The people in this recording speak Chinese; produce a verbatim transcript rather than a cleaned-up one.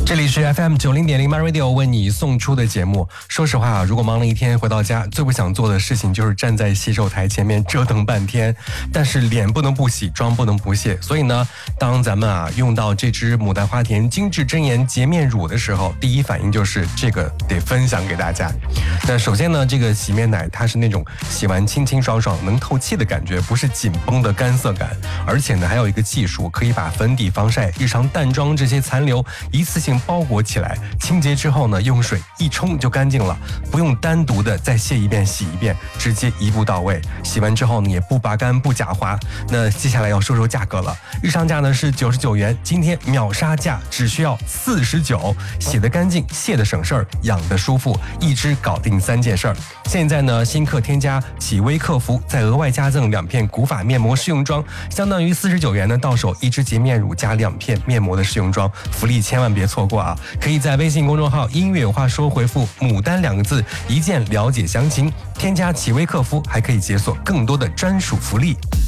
这里是 F M 九零点零 My Radio 为你送出的节目。说实话啊，如果忙了一天回到家，最不想做的事情就是站在洗手台前面折腾半天。但是脸不能不洗，妆不能不卸，所以呢，当咱们啊用到这支牡丹花田精致真颜洁面乳的时候，第一反应就是这个得分享给大家。那首先呢，这个洗面奶它是那种洗完清清爽爽能透气的感觉，不是紧绷的干涩感。而且呢，还有一个技术，可以把粉底、防晒、日常淡妆这些残留一次性包裹起来，清洁之后呢，用水一冲就干净了，不用单独的再卸一遍洗一遍，直接一步到位。洗完之后呢，也不拔干不假滑。那接下来要说说价格了，日常价呢是九十九元，今天秒杀价只需要四十九，洗得干净，卸得省事儿，养得舒服，一支搞定三件事儿。现在呢，新客添加启微客服，再额外加赠两片古法面膜试用装，相当于四十九元呢，到手一支洁面乳加两片面膜的试用装，福利千万别错过啊！可以在微信公众号音乐有话说回复牡丹两个字，一键了解详情，添加启微客服还可以解锁更多的专属福利。